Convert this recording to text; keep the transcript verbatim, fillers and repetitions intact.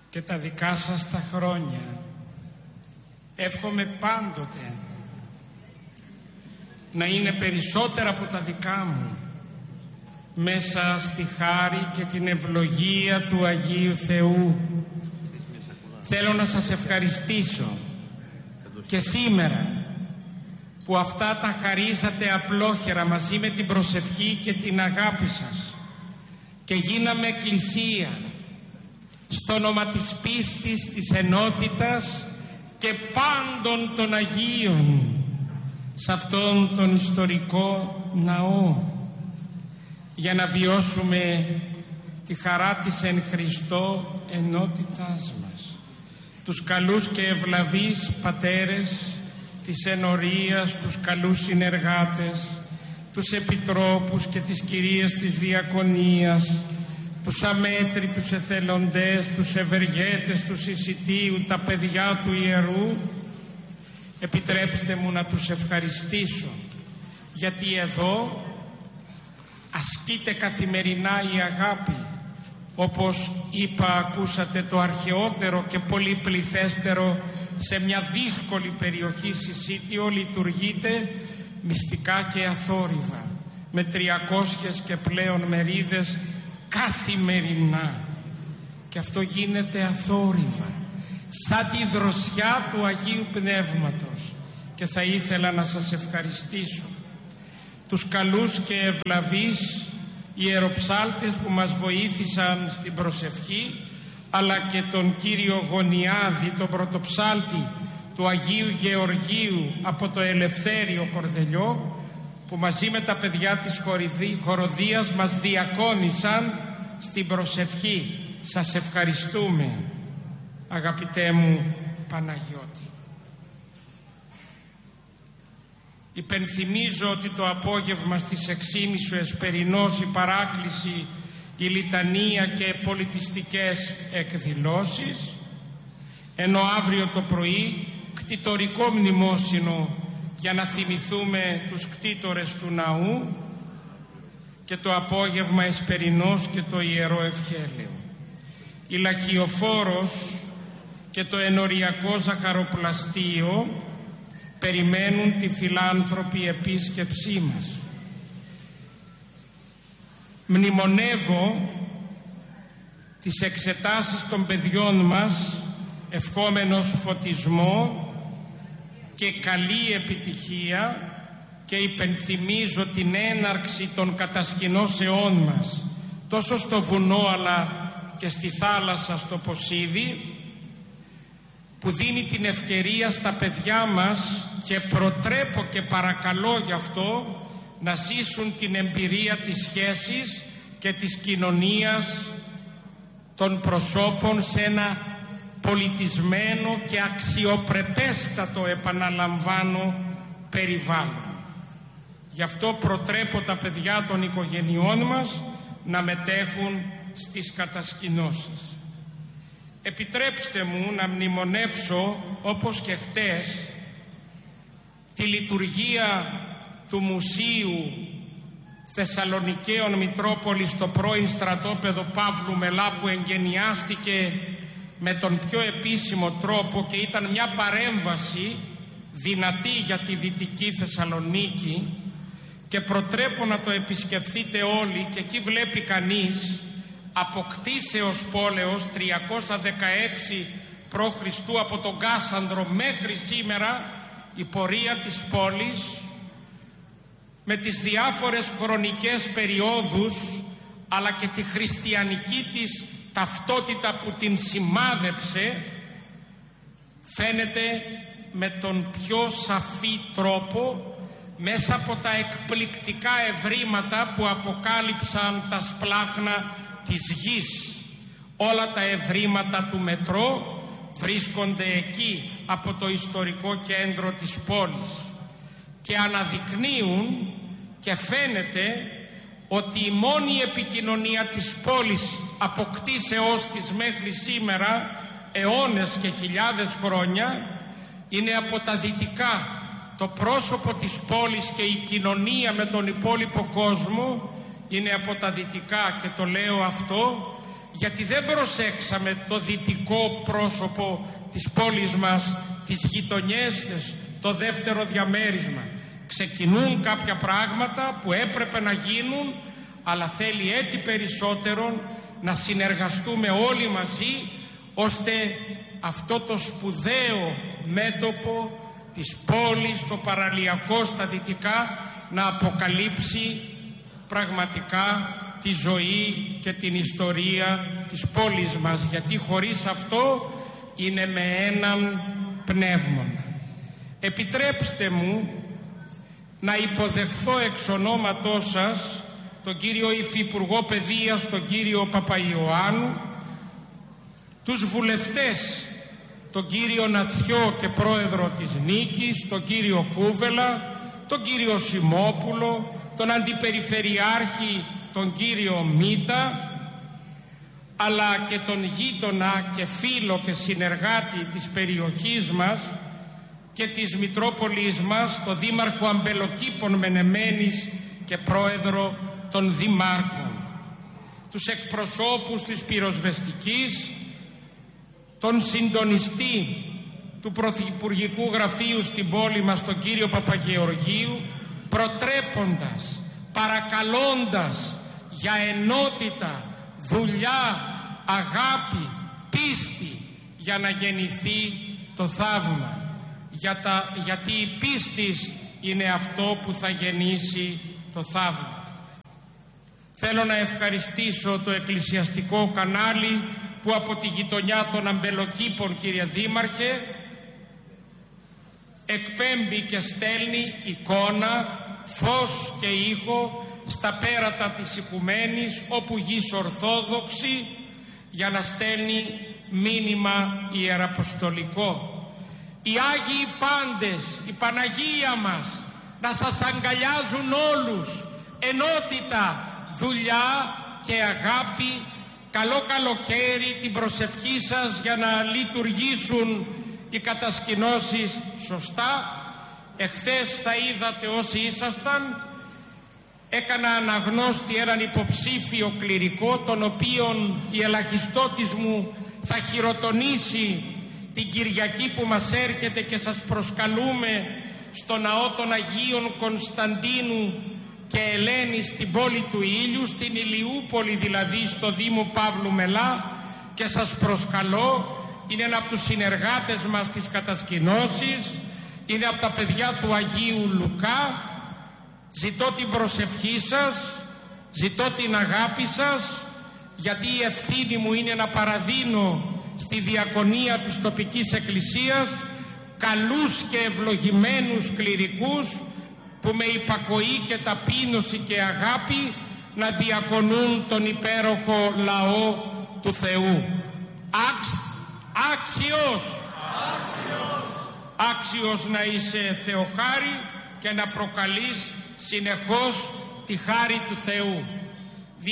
και τα δικά σας τα χρόνια. Εύχομαι πάντοτε να είναι περισσότερα από τα δικά μου, μέσα στη χάρη και την ευλογία του Αγίου Θεού. Θέλω να σας ευχαριστήσω και σήμερα που αυτά τα χαρίζατε απλόχερα μαζί με την προσευχή και την αγάπη σας και γίναμε εκκλησία στο όνομα της πίστης, της ενότητας και πάντων των Αγίων σε αυτόν τον ιστορικό ναό, για να βιώσουμε τη χαρά της εν Χριστώ ενότητάς μας. Τους καλούς και ευλαβείς πατέρες της ενορίας, τους καλούς συνεργάτες, τους επιτρόπους και τις κυρίες της διακονίας, τους αμέτρητους εθελοντές, τους ευεργέτες του Συσιτίου, τα παιδιά του Ιερού, επιτρέψτε μου να τους ευχαριστήσω, γιατί εδώ ασκείται καθημερινά η αγάπη. Όπως είπα, ακούσατε, το αρχαιότερο και πολύ πληθέστερο σε μια δύσκολη περιοχή Συσίτιο λειτουργείται μυστικά και αθόρυβα, με τριακόσιες και πλέον μερίδες καθημερινά, και αυτό γίνεται αθόρυβα σαν τη δροσιά του Αγίου Πνεύματος. Και θα ήθελα να σας ευχαριστήσω τους καλούς και ευλαβείς ιεροψάλτες που μας βοήθησαν στην προσευχή, αλλά και τον κύριο Γωνιάδη, τον πρωτοψάλτη του Αγίου Γεωργίου από το Ελευθέριο Κορδελιό, που μαζί με τα παιδιά της χοροδίας μας διακόνησαν στην προσευχή. Σας ευχαριστούμε, αγαπητέ μου Παναγιώτη. Υπενθυμίζω ότι το απόγευμα στις έξι και μισή ο Εσπερινός, η παράκληση, η λιτανία και πολιτιστικές εκδηλώσεις, ενώ αύριο το πρωί κτητορικό μνημόσυνο για να θυμηθούμε τους κτήτορες του ναού, και το απόγευμα Εσπερινός και το Ιερό Ευχέλαιο. Η Λαχιοφόρος και το ενοριακό ζαχαροπλαστείο περιμένουν τη φιλάνθρωπη επίσκεψή μας. Μνημονεύω τις εξετάσεις των παιδιών μας, ευχόμενος φωτισμό και καλή επιτυχία, και υπενθυμίζω την έναρξη των κατασκηνώσεών μας τόσο στο βουνό αλλά και στη θάλασσα στο Ποσίδι, που δίνει την ευκαιρία στα παιδιά μας, και προτρέπω και παρακαλώ γι' αυτό, να ζήσουν την εμπειρία της σχέσης και της κοινωνίας των προσώπων σε ένα πολιτισμένο και αξιοπρεπέστατο, επαναλαμβάνω, περιβάλλον. Γι' αυτό προτρέπω τα παιδιά των οικογενειών μας να μετέχουν στις κατασκηνώσεις. Επιτρέψτε μου να μνημονεύσω, όπως και χτες, τη λειτουργία του Μουσείου Θεσσαλονικαίων Μητρόπολης στο πρώην στρατόπεδο Παύλου Μελά, που εγκαινιάστηκε με τον πιο επίσημο τρόπο και ήταν μια παρέμβαση δυνατή για τη Δυτική Θεσσαλονίκη, και προτρέπω να το επισκεφθείτε όλοι. Και εκεί βλέπει κανείς από κτίσεως πόλεως τριακόσια δεκαέξι π.Χ. από τον Κάσανδρο μέχρι σήμερα η πορεία της πόλης, με τις διάφορες χρονικές περιόδους, αλλά και τη χριστιανική της ταυτότητα που την σημάδεψε, φαίνεται με τον πιο σαφή τρόπο μέσα από τα εκπληκτικά ευρήματα που αποκάλυψαν τα σπλάχνα της γης. Όλα τα ευρήματα του μετρό βρίσκονται εκεί από το ιστορικό κέντρο της πόλης και αναδεικνύουν, και φαίνεται ότι η μόνη επικοινωνία της πόλης από κτίσεώς της μέχρι σήμερα, αιώνες και χιλιάδες χρόνια, είναι από τα δυτικά. Το πρόσωπο της πόλης και η κοινωνία με τον υπόλοιπο κόσμο είναι από τα δυτικά, και το λέω αυτό γιατί δεν προσέξαμε το δυτικό πρόσωπο της πόλης μας, τις γειτονιές της, το δεύτερο διαμέρισμα. Ξεκινούν κάποια πράγματα που έπρεπε να γίνουν, αλλά θέλει έτη περισσότερον να συνεργαστούμε όλοι μαζί, ώστε αυτό το σπουδαίο μέτωπο της πόλης, το παραλιακό στα δυτικά, να αποκαλύψει πραγματικά τη ζωή και την ιστορία της πόλης μας, γιατί χωρίς αυτό είναι με έναν πνεύμονα. Επιτρέψτε μου να υποδεχθώ εξ ονόματός σας τον κύριο Υφυπουργό Παιδείας, τον κύριο Παπαϊωάννου, τους βουλευτές, τον κύριο Νατσιό και πρόεδρο της Νίκης, τον κύριο Κούβελα, τον κύριο Σιμόπουλο, τον αντιπεριφερειάρχη τον κύριο Μίτα, αλλά και τον γείτονα και φίλο και συνεργάτη της περιοχής μας και της Μητρόπολης μας, τον δήμαρχο Αμπελοκήπων Μενεμένης και πρόεδρο των δημάρχων, τους εκπροσώπους της πυροσβεστικής, τον συντονιστή του Πρωθυπουργικού Γραφείου στην πόλη μας, τον κύριο Παπαγεωργίου, προτρέποντας, παρακαλώντας για ενότητα, δουλειά, αγάπη, πίστη, για να γεννηθεί το θαύμα. Για τα, γιατί η πίστη είναι αυτό που θα γεννήσει το θαύμα. Θέλω να ευχαριστήσω το εκκλησιαστικό κανάλι που από τη γειτονιά των Αμπελοκήπων, κύριε Δήμαρχε, εκπέμπει και στέλνει εικόνα, φως και ήχο στα πέρατα της Οικουμένης, όπου γης Ορθόδοξη, για να στέλνει μήνυμα ιεραποστολικό. Οι Άγιοι πάντες, η Παναγία μας, να σας αγκαλιάζουν όλους, ενότητα, δουλειά και αγάπη. Καλό καλοκαίρι, την προσευχή σας για να λειτουργήσουν οι κατασκηνώσεις σωστά. Εχθές θα είδατε όσοι ήσασταν, έκανα αναγνώστη έναν υποψήφιο κληρικό, τον οποίον η ελαχιστότης μου θα χειροτονήσει την Κυριακή που μας έρχεται, και σας προσκαλούμε στο ναό των Αγίων Κωνσταντίνου και Ελένη στην πόλη του Ήλιου, στην Ηλιούπολη δηλαδή, στο Δήμο Παύλου Μελά, και σας προσκαλώ. Είναι ένα από τους συνεργάτες μας της κατασκηνώσης, είναι από τα παιδιά του Αγίου Λουκά. Ζητώ την προσευχή σας, ζητώ την αγάπη σας, γιατί η ευθύνη μου είναι να παραδίνω στη διακονία της τοπικής εκκλησίας καλούς και ευλογημένους κληρικούς που με υπακοή και ταπείνωση και αγάπη να διακονούν τον υπέροχο λαό του Θεού. Άξ, άξιος, άξιος, άξιος να είσαι Θεοχάρη και να προκαλείς συνεχώς τη χάρη του Θεού.